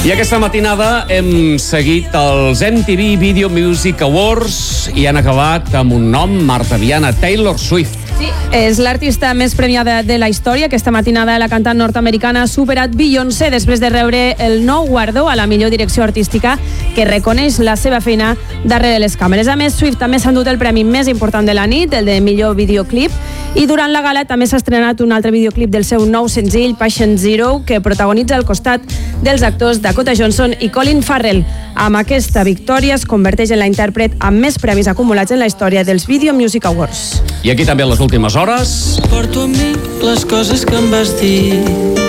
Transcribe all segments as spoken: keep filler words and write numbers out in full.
I aquesta matinada hem seguit els M T V Video Music Awards i han acabat amb un nom, Marta Viana, Taylor Swift. Sí, és l'artista més premiada de la història. Aquesta matinada la cantant nord-americana ha superat Beyoncé després de rebre el nou guardó a la millor direcció artística que reconeix la seva feina darrere les càmeres. A més, Swift també s'ha endut el premi més important de la nit, el de millor videoclip, i durant la gala també s'ha estrenat un altre videoclip del seu nou senzill, Patient Zero, que protagonitza al costat dels actors Dakota Johnson i Colin Farrell. Amb aquesta victòria es converteix en la intèrpret amb més premis acumulats en la història dels Video Music Awards. I aquí també a les últimes hores. Porto a mi les coses que em vas dir.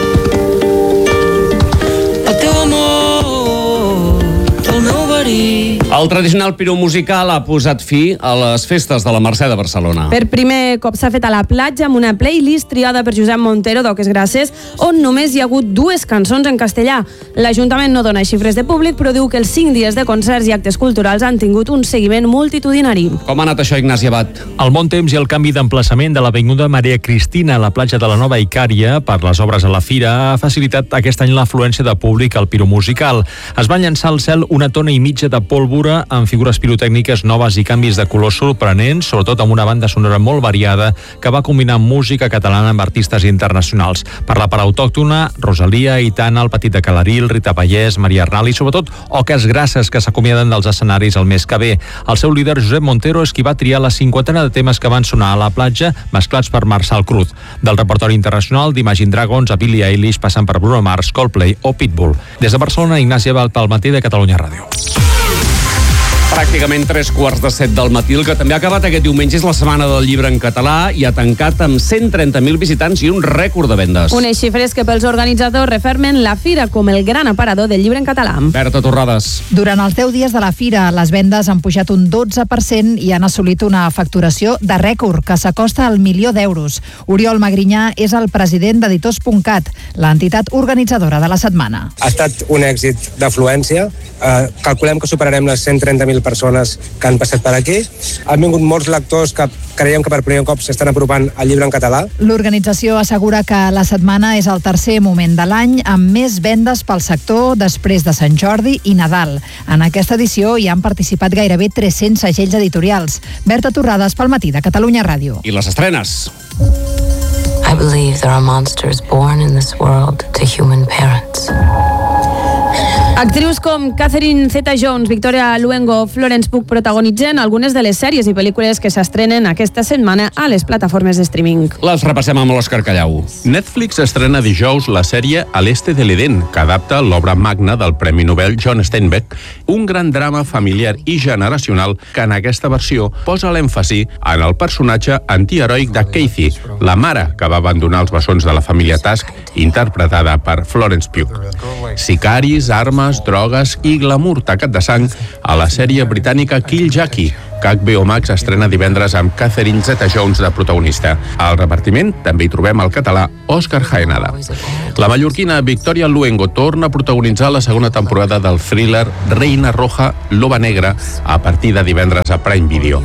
El teu amor, el meu verí. El tradicional piró musical ha posat fi a les festes de la Mercè de Barcelona. Per primer cop s'ha fet a la platja amb una playlist triada per Josep Montero d'Oques Grasses, on només hi ha hagut dues cançons en castellà. L'Ajuntament no dona xifres de públic, però diu que els cinc dies de concerts i actes culturals han tingut un seguiment multitudinari. Com ha anat això, Ignasi Abad? El bon temps i el canvi d'emplaçament de l'avinguda Maria Cristina a la platja de la Nova Icària per les obres a la Fira ha facilitat aquest any l'afluència de públic al piró musical. Es van llançar al cel una tona i mitja de pólvora amb figures pirotècniques noves i canvis de color sorprenents, sobretot amb una banda sonora molt variada que va combinar música catalana amb artistes internacionals. Per la part autòctona, Rosalia, Aitana, El Petit de Calaril, Rita Pallès, Maria Arnal i sobretot Oques Grasses, que s'acomiaden dels escenaris el mes que ve. El seu líder, Josep Montero, és qui va triar la cinquantena de temes que van sonar a la platja, mesclats per Marçal Cruz. Del repertori internacional d'Imagine Dragons a Billie Eilish, passant per Bruno Mars, Coldplay o Pitbull. Des de Barcelona, Ignasi Abad pel Matí de Catalunya Ràdio. Pràcticament tres quarts de set del matí. El que també ha acabat aquest diumenge és la Setmana del Llibre en català i ha tancat amb cent trenta mil visitants i un rècord de vendes. Unes xifres que pels organitzadors refermen la Fira com el gran aparador del llibre en català. Berta Torrades. Durant els deu dies de la Fira, les vendes han pujat un dotze per cent i han assolit una facturació de rècord que s'acosta al milió d'euros. Oriol Magrinyà és el president d'Editors punt cat, l'entitat organitzadora de la setmana. Ha estat un èxit d'afluència. Eh, calculem que superarem les cent trenta mil persones que han passat per aquí. Han vingut molts lectors que creiem que per primer cop s'estan apropant al llibre en català. L'organització assegura que la setmana és el tercer moment de l'any amb més vendes pel sector després de Sant Jordi i Nadal. En aquesta edició hi han participat gairebé tres-cents segells editorials. Berta Torrades pel Matí de Catalunya Ràdio. I les estrenes. I believe there are monsters born in this world to human parents. Actrius com Catherine Zeta-Jones, Victoria Luengo o Florence Pugh protagonitzen algunes de les sèries i pel·lícules que s'estrenen aquesta setmana a les plataformes de streaming. Les repassem amb l'Òscar Callau. Netflix estrena dijous la sèrie A l'Este de l'Eden, que adapta l'obra magna del Premi Nobel John Steinbeck, un gran drama familiar i generacional que en aquesta versió posa l'èmfasi en el personatge antiheroic de Kathy, la mare que va abandonar els bessons de la família Tusk, interpretada per Florence Pugh. Sicaris, armes, drogues i glamour tacat de sang a la sèrie britànica Kill Jackie, que H B O Max estrena divendres amb Catherine Zeta-Jones de protagonista. Al repartiment també hi trobem el català Òscar Jaenada. La mallorquina Victoria Luengo torna a protagonitzar la segona temporada del thriller Reina Roja, Loba Negra, a partir de divendres a Prime Video.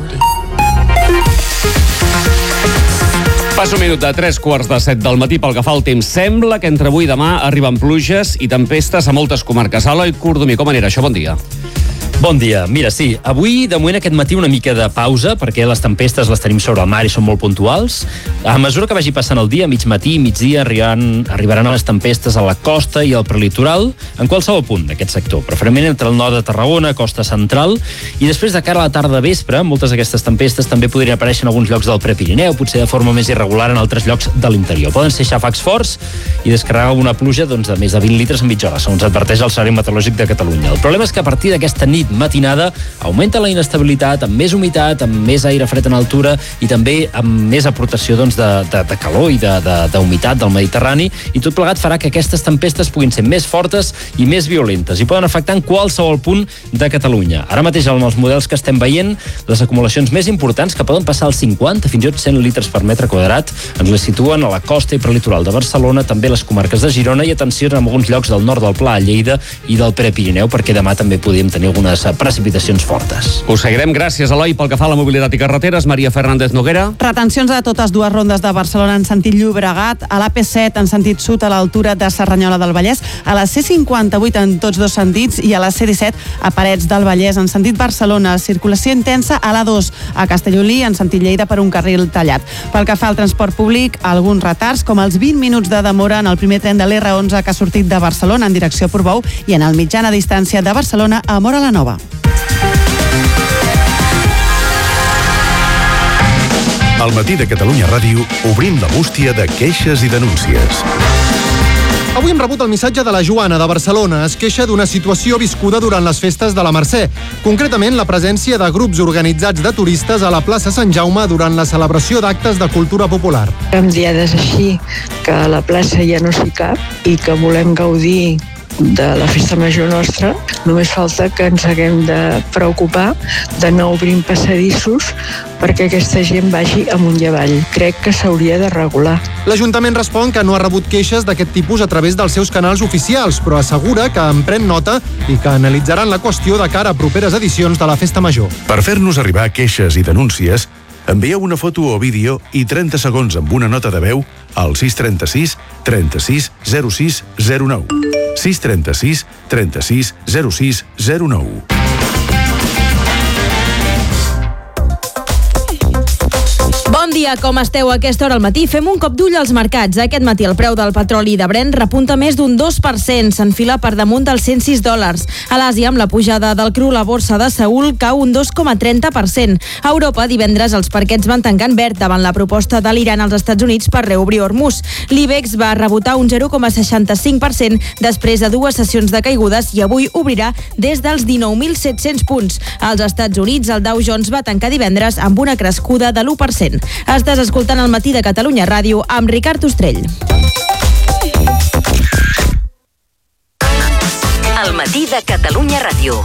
Passa un minut de tres quarts de set del matí pel que fa al temps. Sembla que entre avui i demà arriben pluges i tempestes a moltes comarques. Eloi Cordomí, com anirà això? Bon dia. Bon dia. Mira, sí, avui, de moment, aquest matí una mica de pausa, perquè les tempestes les tenim sobre el mar i són molt puntuals. A mesura que vagi passant el dia, mig matí, migdia, arribaran, arribaran les tempestes a la costa i al prelitoral, en qualsevol punt d'aquest sector, preferentment entre el nord de Tarragona, costa central, i després de cara a la tarda vespre, moltes d'aquestes tempestes també podrien aparèixer en alguns llocs del Prepirineu, potser de forma més irregular en altres llocs de l'interior. Poden ser xàfecs forts i descarregar una pluja doncs, de més de vint litres en mitja hora, segons adverteix el Servei Meteorològic de Catalunya. El problema és que a partir d'aquesta nit matinada augmenta la inestabilitat, amb més humitat, amb més aire fred en altura i també amb més aportació doncs, de, de, de calor i d'humitat de, de, del Mediterrani, i tot plegat farà que aquestes tempestes puguin ser més fortes i més violentes i poden afectar en qualsevol punt de Catalunya. Ara mateix, amb els models que estem veient, les acumulacions més importants, que poden passar als cinquanta fins i tot cent litres per metre quadrat, ens les situen a la costa i prelitoral de Barcelona, també les comarques de Girona i, atenció, en alguns llocs del nord del Pla, a Lleida i del Prepirineu, perquè demà també podríem tenir alguna aquestes precipitacions fortes. Us seguirem. Gràcies, Eloi. Pel que fa a la mobilitat i carreteres, Maria Fernández Noguera. Retencions a totes dues rondes de Barcelona en sentit Llobregat, a l'A P set en sentit sud a l'altura de Cerdanyola del Vallès, a la C cinquanta-vuit en tots dos sentits i a la C disset a Parets del Vallès en sentit Barcelona. Circulació intensa a l'A dos a Castellolí en sentit Lleida per un carril tallat. Pel que fa al transport públic, alguns retards, com els vint minuts de demora en el primer tren de l'R onze que ha sortit de Barcelona en direcció a Portbou i en el mitjana distància de Barcelona a Móra la Nova. Al matí de Catalunya Ràdio obrim la bústia de queixes i denúncies. Avui hem rebut el missatge de la Joana de Barcelona. Es queixa d'una situació viscuda durant les festes de la Mercè. Concretament, la presència de grups organitzats de turistes a la plaça Sant Jaume durant la celebració d'actes de cultura popular. Amb diades així, que a la plaça ja no s'hi cap i que volem gaudir de la festa major nostra, només falta que ens haguem de preocupar de no obrir passadissos perquè aquesta gent vagi amunt i avall. Crec que s'hauria de regular. L'Ajuntament respon que no ha rebut queixes d'aquest tipus a través dels seus canals oficials, però assegura que en pren nota i que analitzaran la qüestió de cara a properes edicions de la festa major. Per fer-nos arribar queixes i denúncies, envieu una foto o vídeo i trenta segons amb una nota de veu al sis trenta-sis trenta-sis zero sis zero nou. sis trenta-sis trenta-sis zero sis zero nou. Bon dia, com esteu a aquesta hora al matí? Fem un cop d'ull als mercats. Aquest matí el preu del petroli de Brent repunta més d'un dos per cent, s'enfila per damunt dels cent sis dòlars. A l'Àsia, amb la pujada del cru, la borsa de Seül cau un dos coma trenta per cent. A Europa, divendres, els parquets van tancar en verd davant la proposta de l'Iran als Estats Units per reobrir Hormuz. L'IBEX va rebotar un zero coma seixanta-cinc per cent després de dues sessions de caigudes i avui obrirà des dels dinou mil set-cents punts. Als Estats Units, el Dow Jones va tancar divendres amb una crescuda de l'u per cent. Estàs escoltant el matí de Catalunya Ràdio amb Ricard Ostrell. El matí de Catalunya Ràdio.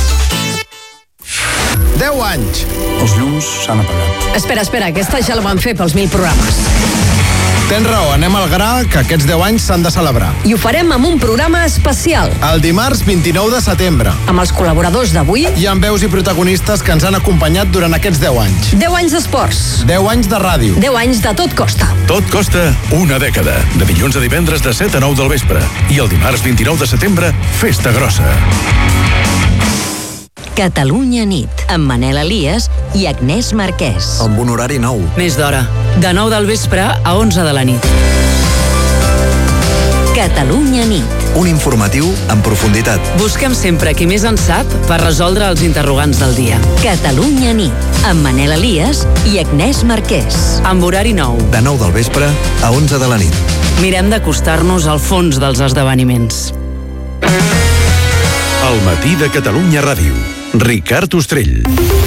deu anys. Els llums s'han apagat. Espera, espera, aquesta ja la van fer pels mil programes. Tens raó, anem al gra, que aquests deu anys s'han de celebrar. I ho farem amb un programa especial. El dimarts vint-i-nou de setembre. Amb els col·laboradors d'avui. I amb veus i protagonistes que ens han acompanyat durant aquests deu anys. deu anys d'esports. deu anys de ràdio. deu anys de Tot Costa. Tot costa una dècada. De dilluns a divendres de set a nou del vespre. I el dimarts vint-i-nou de setembre, festa grossa. Catalunya nit, amb Manel Elias i Agnès Marquès. Amb un horari nou. Més d'hora. De nou del vespre a onze de la nit. Catalunya nit. Un informatiu en profunditat. Busquem sempre qui més en sap per resoldre els interrogants del dia. Catalunya nit, amb Manel Elias i Agnès Marquès. Amb horari nou. De nou del vespre a onze de la nit. Mirem d'acostar-nos al fons dels esdeveniments. El matí de Catalunya Ràdio. Ricard Ostrell.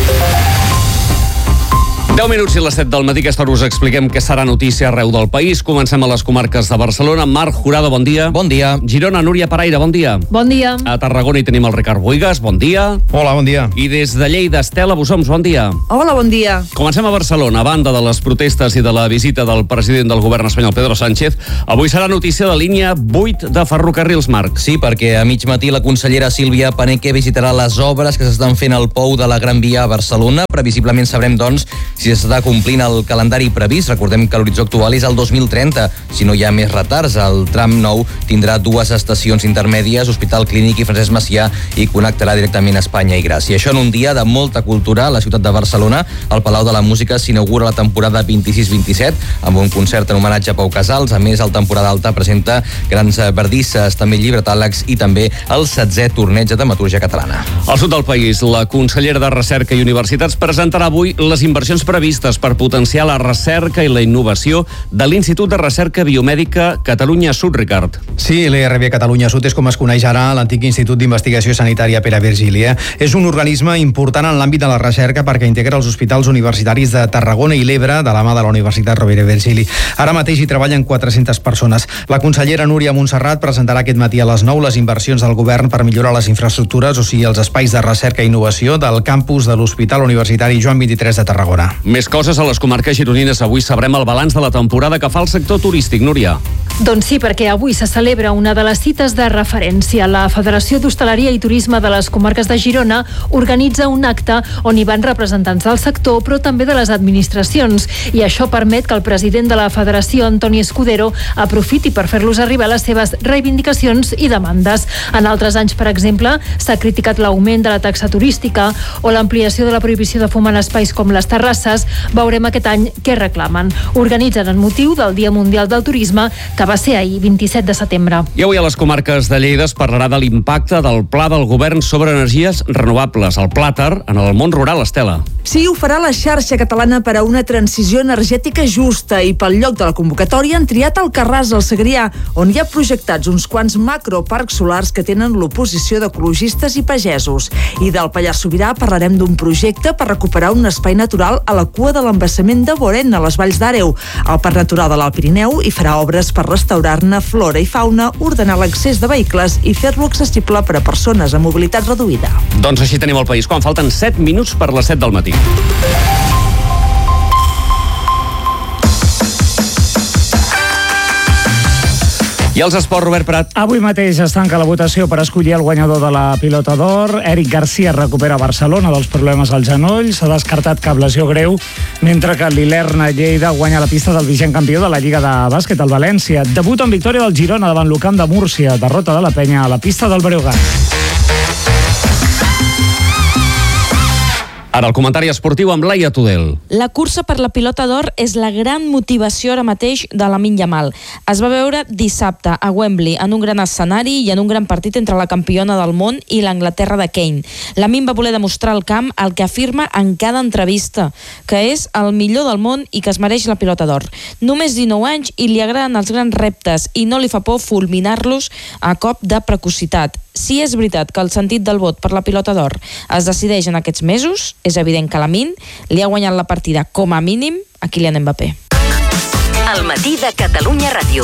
deu minuts i les set del matí, aquesta hora us expliquem què serà notícia arreu del país. Comencem a les comarques de Barcelona. Marc Jurado, bon dia. Bon dia. Girona, Núria Paraire, bon dia. Bon dia. A Tarragona hi tenim el Ricard Boigas, bon dia. Hola, bon dia. I des de Lleida, Estela Bussoms, bon dia. Hola, bon dia. Comencem a Barcelona. A banda de les protestes i de la visita del president del govern espanyol, Pedro Sánchez, avui serà notícia de línia vuit de ferrocarrils, Marc. Sí, perquè a mig matí la consellera Sílvia Paneque visitarà les obres que s'estan fent al pou de la Gran Via a Barcelona. Previsiblement sabrem, doncs, si s'està complint el calendari previst. Recordem que l'horitzó actual és el dos mil trenta. Si no hi ha més retards, el tram nou tindrà dues estacions intermèdies, Hospital Clínic i Francesc Macià, i connectarà directament a Espanya i Gràcia. Això en un dia de molta cultura a la ciutat de Barcelona. Al Palau de la Música s'inaugura la temporada vint-i-sis vint-i-set amb un concert en homenatge a Pau Casals. A més, el temporada alta presenta grans verdisses, també llibretàlegs i també el setzè torneig de dramatúrgia catalana. Al sud del país, la consellera de Recerca i Universitats presentarà avui les inversions previstes per potenciar la recerca i la innovació de l'Institut de Recerca Biomèdica Catalunya Sud, Ricard. Sí, l'E R B Catalunya Sud és com es coneix ara l'antic Institut d'Investigació Sanitària Pere Virgili. Eh? És un organisme important en l'àmbit de la recerca perquè integra els hospitals universitaris de Tarragona i l'Ebre de la mà de la Universitat Rovira i Virgili. Ara mateix hi treballen quatre-centes persones. La consellera Núria Montserrat presentarà aquest matí a les nou les inversions del govern per millorar les infraestructures, o sigui, els espais de recerca i innovació del campus de l'Hospital Universitari Joan vint-i-tres de Tarragona. Més coses a les comarques gironines. Avui sabrem el balanç de la temporada que fa el sector turístic, Núria. Doncs sí, perquè avui se celebra una de les cites de referència. La Federació d'Hostaleria i Turisme de les Comarques de Girona organitza un acte on hi van representants del sector, però també de les administracions. I això permet que el president de la Federació, Antoni Escudero, aprofiti per fer-los arribar les seves reivindicacions i demandes. En altres anys, per exemple, s'ha criticat l'augment de la taxa turística o l'ampliació de la prohibició de fumar en espais com les terrasses. Veurem aquest any què reclamen. Organitzen en motiu del Dia Mundial del Turisme, que va ser ahir, vint-i-set de setembre. I avui a les comarques de Lleida es parlarà de l'impacte del pla del govern sobre energies renovables, el Plàter, en el món rural, Estela. Sí, ho farà la xarxa catalana per a una transició energètica justa i pel lloc de la convocatòria han triat Alcarràs, al Segrià, on hi ha projectats uns quants macroparcs solars que tenen l'oposició d'ecologistes i pagesos. I del Pallars Sobirà parlarem d'un projecte per recuperar un espai natural a la cua de l'embassament de Borén, a les Valls d'Àreu. El Parc Natural de l'Alt Pirineu hi farà obres per restaurar-ne flora i fauna, ordenar l'accés de vehicles i fer-lo accessible per a persones amb mobilitat reduïda. Doncs així tenim el país, quan falten set minuts per les set del matí. I els esports, Robert Prat. Avui mateix es tanca la votació per escollir el guanyador de la Pilota d'Or. Eric Garcia recupera Barcelona dels problemes al genoll. S'ha descartat cap lesió greu, mentre que l'Ilerna Lleida guanya la pista del vigent campió de la Lliga de Bàsquet, el València. Debut en victòria del Girona davant l'U Camp de Múrcia. Derrota de la Penya a la pista del Breogàs. Ara el comentari esportiu amb Laia Tudel. La cursa per la Pilota d'Or és la gran motivació ara mateix de Lamine Yamal. Es va veure dissabte a Wembley en un gran escenari i en un gran partit entre la campiona del món i l'Anglaterra de Kane. Lamine va voler demostrar al camp el que afirma en cada entrevista, que és el millor del món i que es mereix la Pilota d'Or. Només dinou anys i li agraden els grans reptes i no li fa por fulminar-los a cop de precocitat. Si és veritat que el sentit del vot per la Pilota d'Or es decideix en aquests mesos, és evident que Lamine li ha guanyat la partida com a mínim a Kylian Mbappé. El matí de Catalunya Ràdio.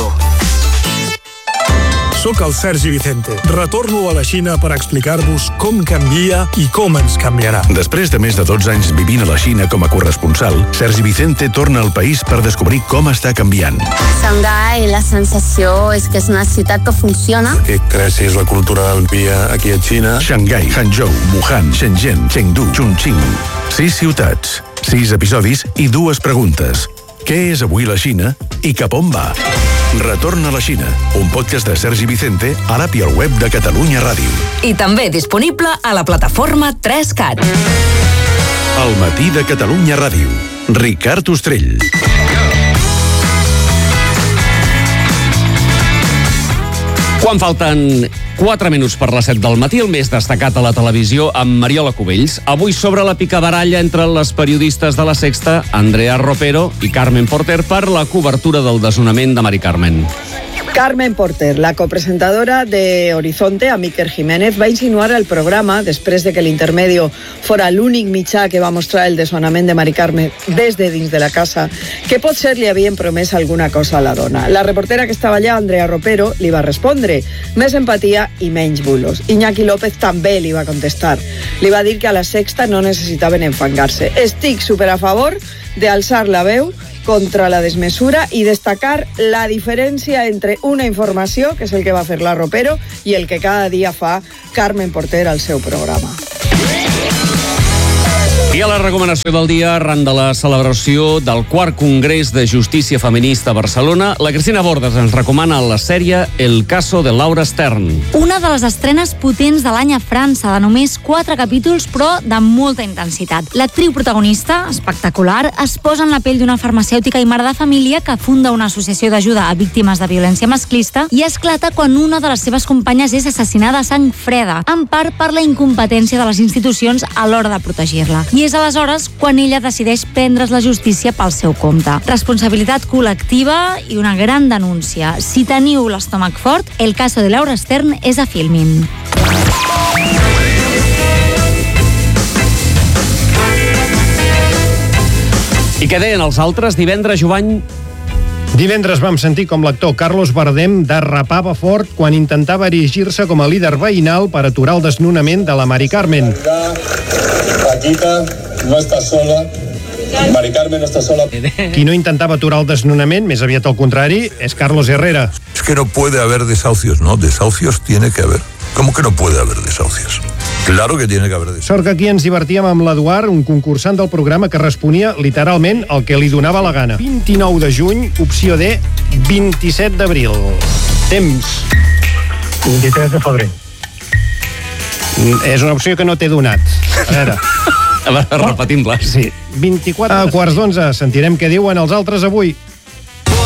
Soc el Sergi Vicente. Retorno a la Xina per explicar-vos com canvia i com ens canviarà. Després de més de dotze anys vivint a la Xina com a corresponsal, Sergi Vicente torna al país per descobrir com està canviant. Xangai, la sensació és que és una ciutat que funciona. Que creixis la cultura del dia aquí a Xina. Xangai, Hangzhou, Wuhan, Shenzhen, Chengdu, Chongqing. Sis ciutats, sis episodis i dues preguntes. Què és avui la Xina i cap on va? Retorna a la Xina, un podcast de Sergi Vicente a l'app i al web de Catalunya Ràdio. I també disponible a la plataforma tres cat. El matí de Catalunya Ràdio. Ricard Ostrell. Quan falten quatre minuts per les set del matí, el més destacat a la televisió amb Mariola Cubells. Avui sobre la picabaralla entre les periodistes de La Sexta, Andrea Ropero i Carmen Porter, per la cobertura del desnonament de Mari Carmen. Carmen Porter, la copresentadora de Horizonte, amb Iker Jiménez, va insinuar al programa, després de que l'Intermedio fora l'únic mitjà que va mostrar el desnonament de Mari Carmen des de dins de la casa, que potser li havien promès alguna cosa a la dona. La reportera que estava allà, Andrea Ropero, li va respondre: més empatia i menys bulos. Iñaki López també li va contestar. Li va dir que a La Sexta no necessitaven enfangar-se. Estic super a favor d'alçar la veu contra la desmesura i destacar la diferència entre una informació, que és el que va fer la Ropero, i el que cada dia fa Carmen Porter al seu programa. I a la recomanació del dia, arran de la celebració del quart Congrés de Justícia Feminista a Barcelona, la Cristina Bordes ens recomana la sèrie El caso de Laura Stern. Una de les estrenes potents de l'any a França, de només quatre capítols, però de molta intensitat. L'actriu protagonista, espectacular, es posa en la pell d'una farmacèutica i mare de família que funda una associació d'ajuda a víctimes de violència masclista i esclata quan una de les seves companyes és assassinada a sang freda, en part per la incompetència de les institucions a l'hora de protegir-la. I és aleshores quan ella decideix prendre's la justícia pel seu compte. Responsabilitat col·lectiva i una gran denúncia. Si teniu l'estómac fort, El caso de Laura Stern és a Filmin. I què deien els altres? Divendres, Jovany... Divendres vam sentir com l'actor Carlos Bardem derrapava fort quan intentava erigir-se com a líder veïnal per aturar el desnonament de la Mari Carmen. Paquita no està sola Mari Carmen no està sola. Qui no intentava aturar el desnonament, més aviat al contrari, és Carlos Herrera. Es que no puede haber desahucios, ¿no? Desahucios tiene que haber. ¿Cómo que no puede haber desahucios? Claro que tiene que haber desahucios. Sort que aquí ens divertíem amb l'Eduard, un concursant del programa que responia literalment el que li donava la gana. vint-i-nou de juny, opció D, vint-i-set d'abril. Temps. vint-i-tres de febrer. És una opció que no t'he donat. A veure... A veure, repetim-la. Sí. vint-i-quatre a quarts d'onze. Sentirem què diuen els altres avui.